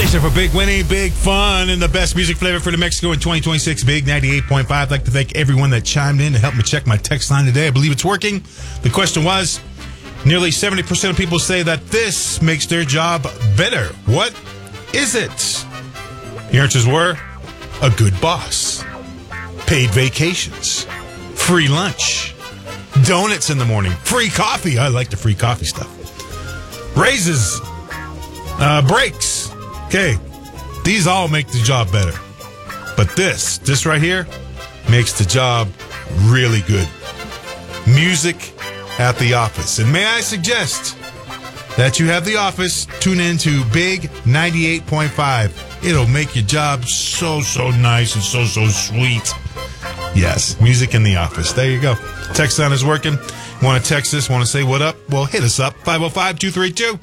Station for Big Winning, Big Fun, and the best music flavor for New Mexico in 2026. Big 98.5. I'd like to thank everyone that chimed in to help me check my text line today. I believe it's working. The question was, nearly 70% of people say that this makes their job better. What is it? The answers were a good boss, paid vacations, free lunch, donuts in the morning, free coffee. I like the free coffee stuff. Raises, breaks. Okay, these all make the job better. But this right here makes the job really good. Music at the office. And may I suggest that you have the office tune into Big 98.5. It'll make your job so nice and so sweet. Yes, music in the office. There you go. Text line is working. Want to text us? Want to say what up? Well, hit us up. 505-232-0985.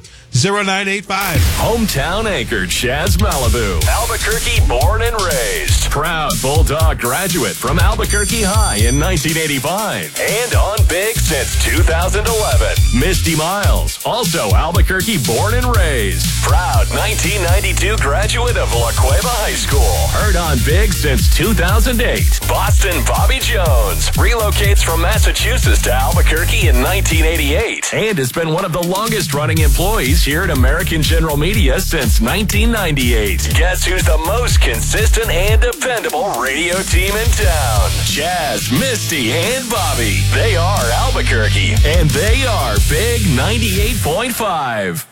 Hometown anchor Chaz Malibu. Albuquerque born and raised. Proud Bulldog graduate from Albuquerque High in 1985. And on Big since 2011. Misty Miles. Also Albuquerque born and raised. Proud 1992 graduate of La Cueva High School. Heard on Big since 2008. Boston Bobby Jones. Relocates from Massachusetts to Albuquerque in 1988. And has been one of the longest running employees here at American General Media since 1998. Guess who's the most consistent and dependable radio team in town? Chaz, Misty, and Bobby. They are Albuquerque, and they are Big 98.5.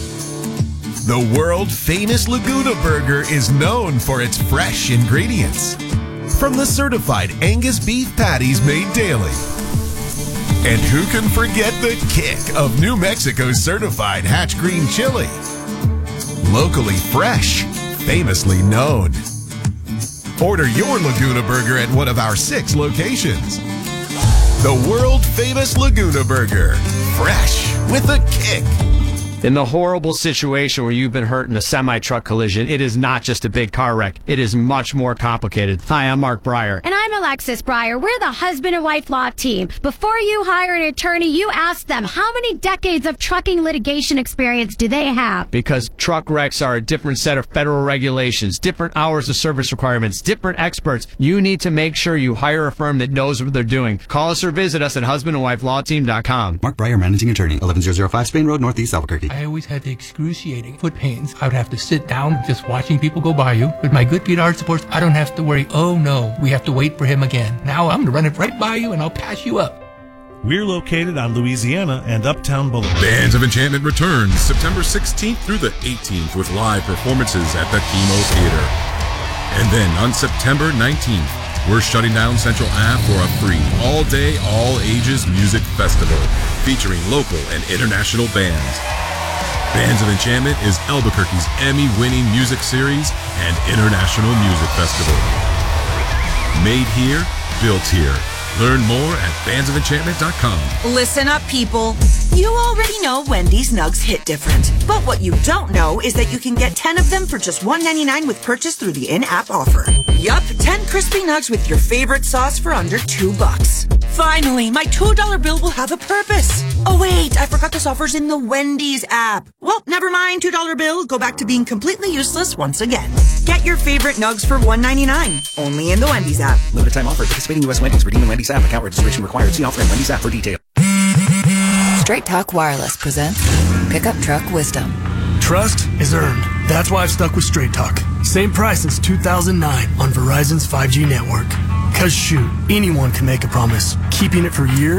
The world-famous Laguna Burger is known for its fresh ingredients. From the certified Angus beef patties made daily. And who can forget the kick of New Mexico's certified Hatch Green Chili? Locally fresh, famously known. Order your Laguna Burger at one of our 6 locations. The world-famous Laguna Burger. Fresh with a kick. In the horrible situation where you've been hurt in a semi-truck collision, it is not just a big car wreck. It is much more complicated. Hi, I'm Mark Breyer. And I'm Alexis Breyer. We're the husband and wife law team. Before you hire an attorney, you ask them, how many decades of trucking litigation experience do they have? Because truck wrecks are a different set of federal regulations, different hours of service requirements, different experts. You need to make sure you hire a firm that knows what they're doing. Call us or visit us at husbandandwifelawteam.com. Mark Breyer, Managing Attorney, 11005 Spain Road, Northeast Albuquerque. I always had the excruciating foot pains. I would have to sit down just watching people go by you. With my good feet arch supports, I don't have to worry, oh no, we have to wait for him again. Now I'm going to run it right by you and I'll pass you up. We're located on Louisiana and Uptown Boulevard. Bands of Enchantment returns September 16th through the 18th with live performances at the Chemo Theater. And then on September 19th, we're shutting down Central Ave for a free all-day, all-ages music festival featuring local and international bands. Bands of Enchantment is Albuquerque's Emmy-winning music series and international music festival. Made here, built here. Learn more at bandsofenchantment.com. Listen up, people. You already know Wendy's Nugs hit different. But what you don't know is that you can get 10 of them for just $1.99 with purchase through the in-app offer. Yup, 10 crispy nugs with your favorite sauce for under $2. Finally, my $2 bill will have a purpose. Oh wait, I forgot this offer's in the Wendy's app. Well, never mind, $2 bill. Go back to being completely useless once again. Get your favorite nugs for $1.99. Only in the Wendy's app. Limited time offer. Participating U.S. Wendy's. Redeem in Wendy's app. Account registration required. See offer in Wendy's app for details. Straight Talk Wireless presents Pickup Truck Wisdom. Trust is earned. That's why I've stuck with Straight Talk. Same price since 2009 on Verizon's 5G network. Cause shoot, anyone can make a promise. Keeping it for years